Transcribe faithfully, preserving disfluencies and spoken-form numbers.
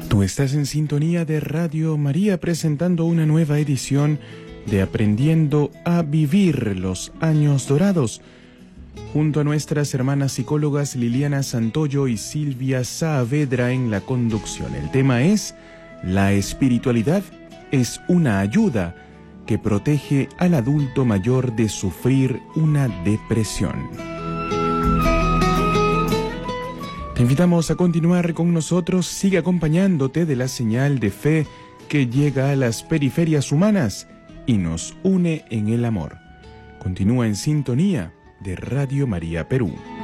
Tú estás en sintonía de Radio María presentando una nueva edición de Aprendiendo a Vivir los Años Dorados, junto a nuestras hermanas psicólogas Liliana Santoyo y Silvia Saavedra en la conducción. El tema es: la espiritualidad es una ayuda que protege al adulto mayor de sufrir una depresión. Te invitamos a continuar con nosotros. Sigue acompañándote de la señal de fe que llega a las periferias humanas y nos une en el amor. Continúa en sintonía de Radio María Perú.